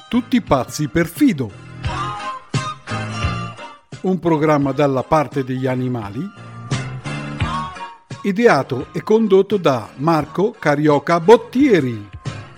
Tutti pazzi per Fido. Un programma dalla parte degli animali, ideato e condotto da Marco Carioca Bottieri.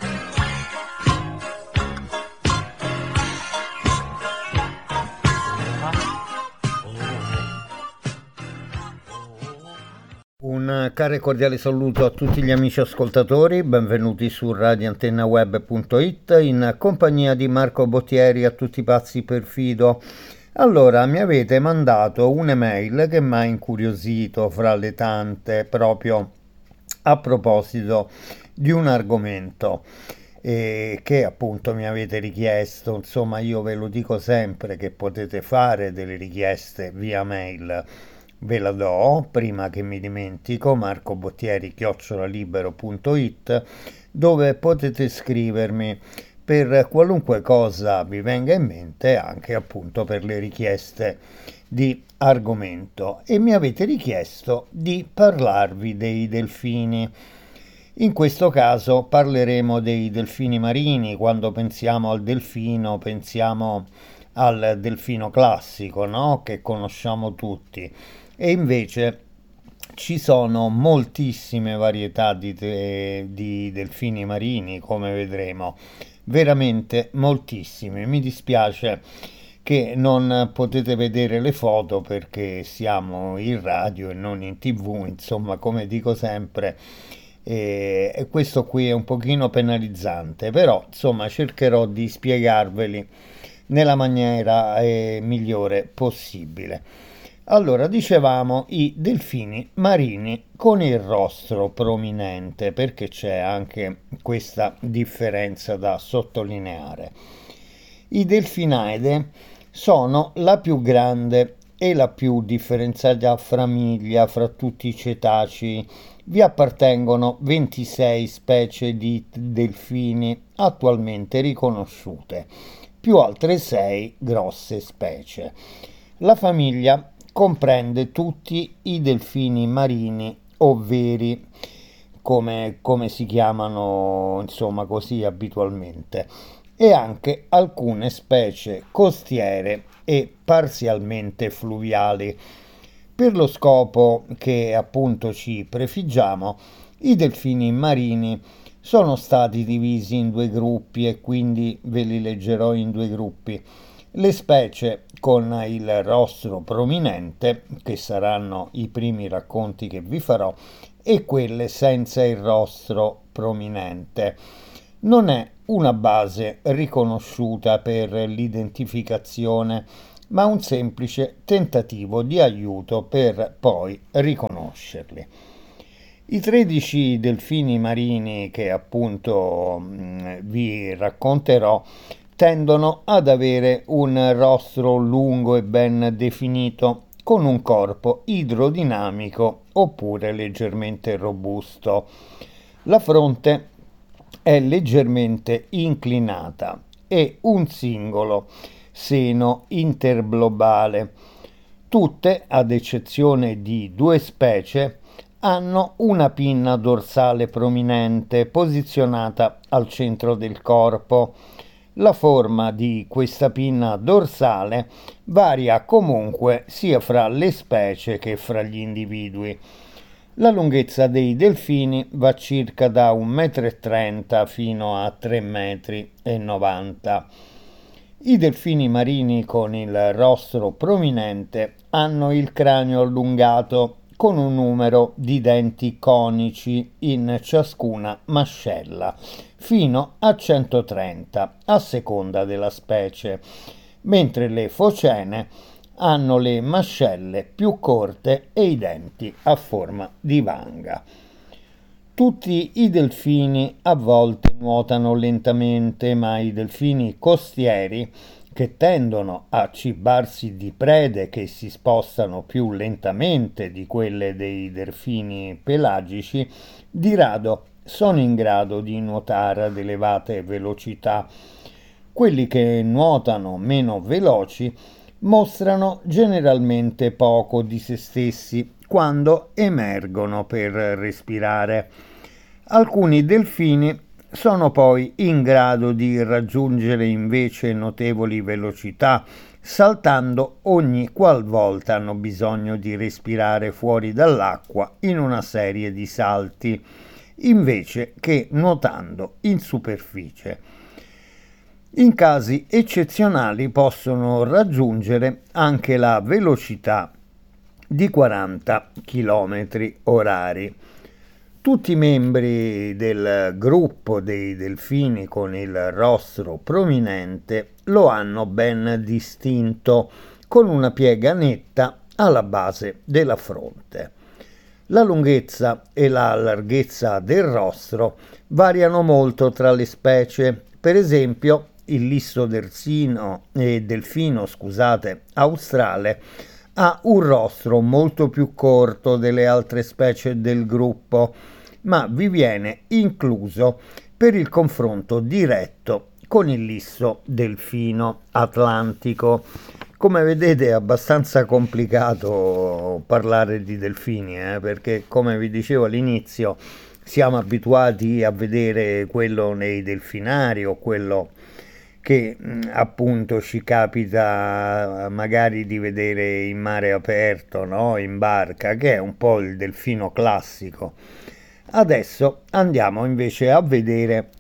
Un caro e cordiale saluto a tutti gli amici ascoltatori, benvenuti su radioantennaweb.it in compagnia di Marco Bottieri, a tutti pazzi per Fido. Allora, mi avete mandato un'email che mi ha incuriosito fra le tante, proprio a proposito di un argomento che appunto mi avete richiesto. Insomma, io ve lo dico sempre che potete fare delle richieste via mail. Ve la do prima che mi dimentico: marcobottieri@libero.it, dove potete scrivermi per qualunque cosa vi venga in mente, anche appunto per le richieste di argomento. E mi avete richiesto di parlarvi dei delfini. In questo caso parleremo dei delfini marini. Quando pensiamo al delfino, pensiamo al delfino classico, no? Che conosciamo tutti. E invece ci sono moltissime varietà di delfini marini, come vedremo, veramente moltissime. Mi dispiace che non potete vedere le foto perché siamo in radio e non in TV, insomma, come dico sempre, e questo qui è un pochino penalizzante, però insomma cercherò di spiegarveli nella maniera migliore possibile. Allora, dicevamo i delfini marini con il rostro prominente, perché c'è anche questa differenza da sottolineare. I delfinaide sono la più grande e la più differenziata famiglia fra tutti i cetacei. Vi appartengono 26 specie di delfini attualmente riconosciute, più altre 6 grosse specie. La famiglia comprende tutti i delfini marini o veri, come si chiamano, insomma, così abitualmente, e anche alcune specie costiere e parzialmente fluviali. Per lo scopo che appunto ci prefiggiamo, i delfini marini sono stati divisi in due gruppi e quindi ve li leggerò in due gruppi. Le specie con il rostro prominente, che saranno i primi racconti che vi farò, e quelle senza il rostro prominente. Non è una base riconosciuta per l'identificazione, ma un semplice tentativo di aiuto per poi riconoscerli. I 13 delfini marini che appunto vi racconterò tendono ad avere un rostro lungo e ben definito, con un corpo idrodinamico oppure leggermente robusto. La fronte è leggermente inclinata e un singolo seno interglobale. Tutte, ad eccezione di due specie, hanno una pinna dorsale prominente posizionata al centro del corpo. La forma di questa pinna dorsale varia comunque sia fra le specie che fra gli individui. La lunghezza dei delfini va circa da 1,30 m fino a 3,90 m. I delfini marini con il rostro prominente hanno il cranio allungato, con un numero di denti conici in ciascuna mascella, fino a 130 a seconda della specie, mentre le focene hanno le mascelle più corte e i denti a forma di vanga. Tutti i delfini a volte nuotano lentamente, ma i delfini costieri, che tendono a cibarsi di prede che si spostano più lentamente di quelle dei delfini pelagici, di rado sono in grado di nuotare ad elevate velocità. Quelli che nuotano meno veloci mostrano generalmente poco di se stessi quando emergono per respirare. Alcuni delfini sono poi in grado di raggiungere invece notevoli velocità, saltando ogni qualvolta hanno bisogno di respirare fuori dall'acqua in una serie di salti, invece che nuotando in superficie. In casi eccezionali possono raggiungere anche la velocità di 40 km orari. Tutti i membri del gruppo dei delfini con il rostro prominente lo hanno ben distinto, con una piega netta alla base della fronte. La lunghezza e la larghezza del rostro variano molto tra le specie. Per esempio, il lisso delfino australe ha un rostro molto più corto delle altre specie del gruppo, ma vi viene incluso per il confronto diretto con il lisso delfino atlantico. Come vedete è abbastanza complicato parlare di delfini, perché come vi dicevo all'inizio siamo abituati a vedere quello nei delfinari o quello che appunto ci capita magari di vedere in mare aperto, no? In barca, che è un po' il delfino classico. Adesso andiamo invece a vedere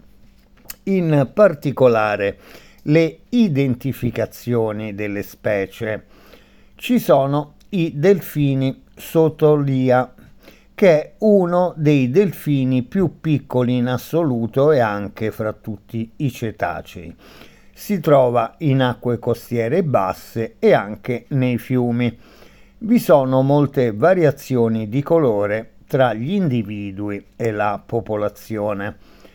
in particolare le identificazioni delle specie. Ci sono i delfini sotolia, che è uno dei delfini più piccoli in assoluto e anche fra tutti i cetacei. Si trova in acque costiere basse e anche nei fiumi. Vi sono molte variazioni di colore tra gli individui e la popolazione.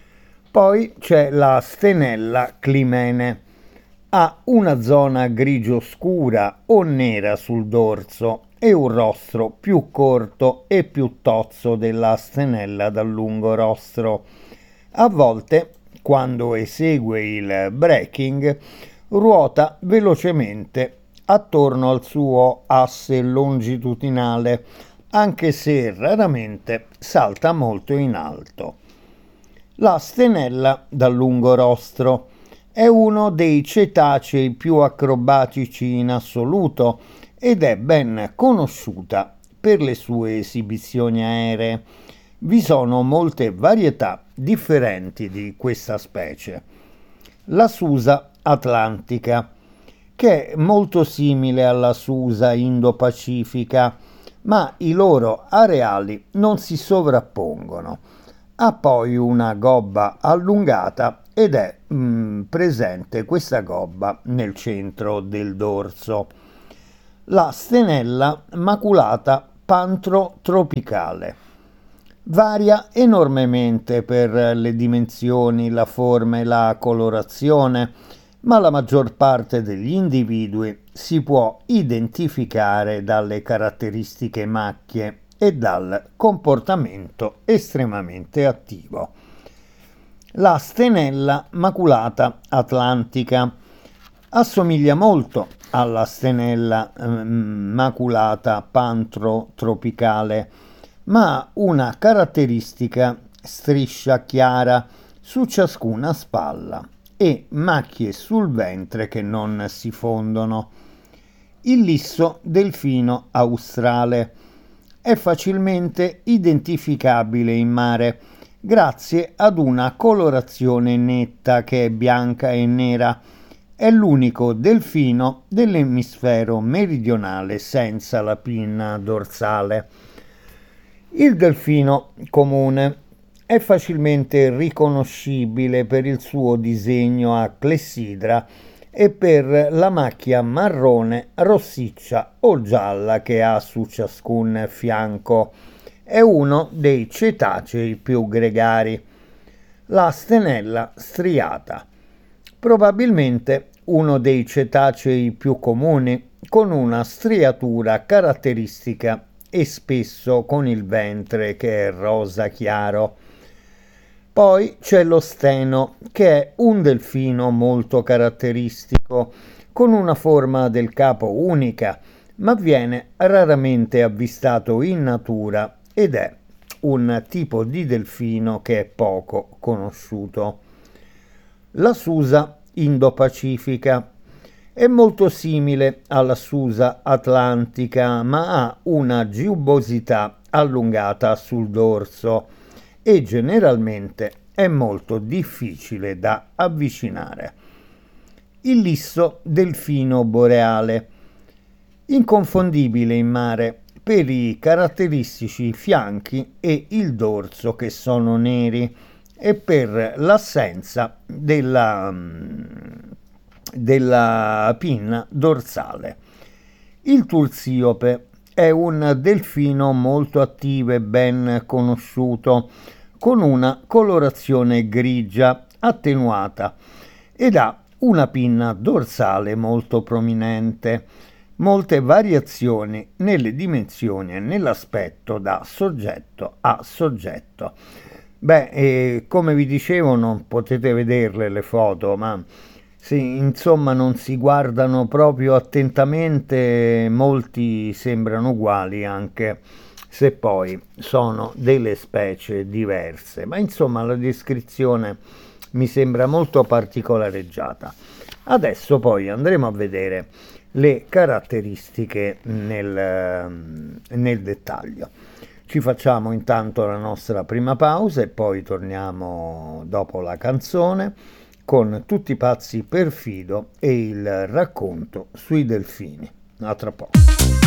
Poi c'è la stenella climene. Ha una zona grigio scura o nera sul dorso e un rostro più corto e più tozzo della stenella dal lungo rostro. A volte, quando esegue il breaking, ruota velocemente attorno al suo asse longitudinale, anche se raramente salta molto in alto. La stenella dal lungo rostro è uno dei cetacei più acrobatici in assoluto ed è ben conosciuta per le sue esibizioni aeree. Vi sono molte varietà differenti di questa specie. La Susa atlantica, che è molto simile alla Susa indo-pacifica, ma i loro areali non si sovrappongono. Ha poi una gobba allungata ed è presente questa gobba nel centro del dorso. La stenella maculata pantro-tropicale varia enormemente per le dimensioni, la forma e la colorazione, ma la maggior parte degli individui si può identificare dalle caratteristiche macchie e dal comportamento estremamente attivo. La stenella maculata atlantica assomiglia molto alla stenella maculata pantro-tropicale, ma ha una caratteristica striscia chiara su ciascuna spalla e macchie sul ventre che non si fondono. Il lisso delfino australe è facilmente identificabile in mare grazie ad una colorazione netta che è bianca e nera. È l'unico delfino dell'emisfero meridionale senza la pinna dorsale. Il delfino comune è facilmente riconoscibile per il suo disegno a clessidra e per la macchia marrone, rossiccia o gialla che ha su ciascun fianco. È uno dei cetacei più gregari. La stenella striata, probabilmente uno dei cetacei più comuni, con una striatura caratteristica e spesso con il ventre che è rosa chiaro. Poi c'è lo steno, che è un delfino molto caratteristico, con una forma del capo unica, ma viene raramente avvistato in natura ed è un tipo di delfino che è poco conosciuto. La Susa indo-pacifica è molto simile alla Susa atlantica, ma ha una giubbosità allungata sul dorso e generalmente è molto difficile da avvicinare. Il lisso delfino boreale, inconfondibile in mare per i caratteristici fianchi e il dorso che sono neri e per l'assenza della pinna dorsale. Il tursiope è un delfino molto attivo e ben conosciuto, con una colorazione grigia attenuata ed ha una pinna dorsale molto prominente, molte variazioni nelle dimensioni e nell'aspetto da soggetto a soggetto. Come vi dicevo, non potete vederle le foto, ma insomma non si guardano proprio attentamente, molti sembrano uguali anche se poi sono delle specie diverse, ma insomma la descrizione mi sembra molto particolareggiata. Adesso poi andremo a vedere le caratteristiche nel dettaglio. Ci facciamo intanto la nostra prima pausa e poi torniamo dopo la canzone con Tutti pazzi per Fido e il racconto sui delfini. A tra poco.